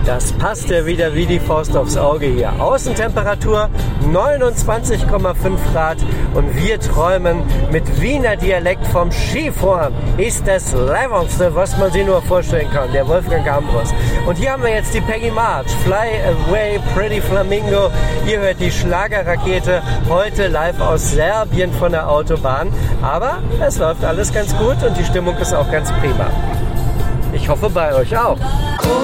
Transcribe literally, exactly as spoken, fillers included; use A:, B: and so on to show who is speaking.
A: Das passt ja wieder wie die Faust aufs Auge hier. Außentemperatur neunundzwanzig Komma fünf Grad und wir träumen mit Wiener Dialekt vom Skifahren. Ist das Leibendste, was man sich nur vorstellen kann, der Wolfgang Ambros. Und hier haben wir jetzt die Peggy March, Fly Away Pretty Flamingo. Ihr hört die Schlagerrakete, heute live aus Serbien von der Autobahn. Aber es läuft alles ganz gut und die Stimmung ist auch ganz prima. Ich hoffe bei euch auch.